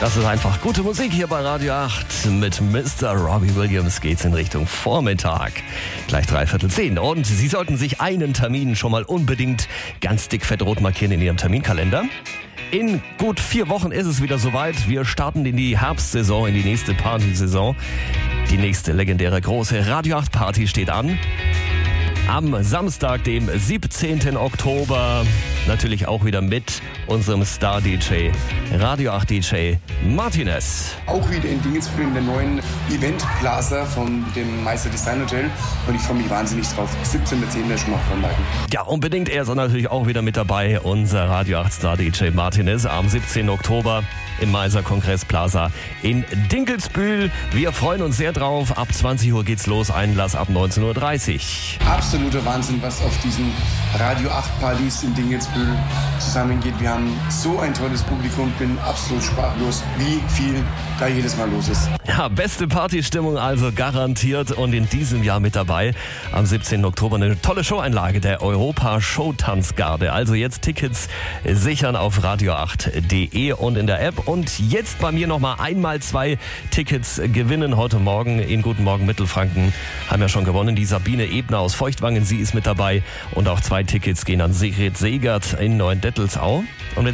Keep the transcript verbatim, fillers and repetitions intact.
Das ist einfach gute Musik hier bei Radio acht. Mit Mister Robbie Williams geht's in Richtung Vormittag. Gleich dreiviertel zehn. Und Sie sollten sich einen Termin schon mal unbedingt ganz dick fett rot markieren in Ihrem Terminkalender. In gut vier Wochen ist es wieder soweit. Wir starten in die Herbstsaison, in die nächste Partysaison. Die nächste legendäre große Radio acht Party steht an. Am Samstag, dem siebzehnten Oktober, natürlich auch wieder mit unserem Star-D J, Radio acht D J Martinez. Auch wieder in Dingelsbühl in der neuen Event Plaza von dem Meister Design Hotel und ich freue mich wahnsinnig drauf. siebzehnten zehnten schon mal vorbereiten. Ja, unbedingt. Er ist natürlich auch wieder mit dabei, unser Radio acht Star-D J Martinez am siebzehnten Oktober im Meiser Kongress Plaza in Dinkelsbühl. Wir freuen uns sehr drauf. Ab zwanzig Uhr geht's los. Einlass ab neunzehn Uhr dreißig. Absoluter Wahnsinn, was auf diesen Radio acht Partys in Dinkelsbühl zusammengeht. Wir haben so ein tolles Publikum. Bin absolut sprachlos, wie viel da jedes Mal los ist. Ja, beste Partystimmung also garantiert und in diesem Jahr mit dabei. Am siebzehnten Oktober eine tolle Showeinlage der Europa Showtanzgarde. Also jetzt Tickets sichern auf radio acht punkt de und in der App. Und jetzt bei mir nochmal einmal zwei Tickets gewinnen heute Morgen in Guten Morgen Mittelfranken. Haben ja schon gewonnen. Die Sabine Ebner aus Feuchtwangen, sie ist mit dabei. Und auch zwei Tickets gehen an Sigrid Segert in Neuendettelsau. Und